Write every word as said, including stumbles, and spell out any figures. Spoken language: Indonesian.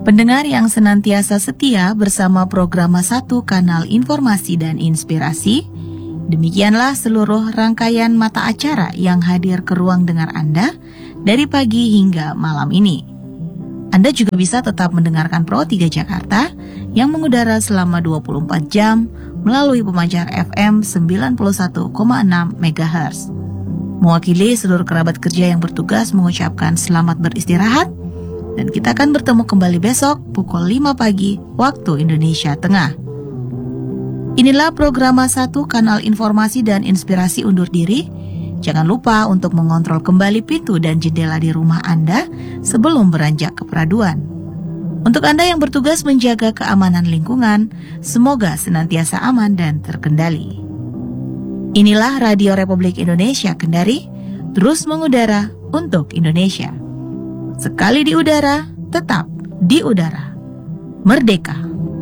Pendengar yang senantiasa setia bersama program satu Kanal Informasi dan Inspirasi, demikianlah seluruh rangkaian mata acara yang hadir ke ruang dengar Anda dari pagi hingga malam ini. Anda juga bisa tetap mendengarkan Pro tiga Jakarta yang mengudara selama dua puluh empat jam melalui pemancar F M sembilan puluh satu koma enam megahertz. Mewakili seluruh kerabat kerja yang bertugas mengucapkan selamat beristirahat, dan kita akan bertemu kembali besok pukul lima pagi waktu Indonesia Tengah. Inilah program satu Kanal Informasi dan Inspirasi undur diri. Jangan lupa untuk mengontrol kembali pintu dan jendela di rumah Anda sebelum beranjak ke peraduan. Untuk Anda yang bertugas menjaga keamanan lingkungan, semoga senantiasa aman dan terkendali. Inilah Radio Republik Indonesia Kendari, terus mengudara untuk Indonesia. Sekali di udara, tetap di udara. Merdeka!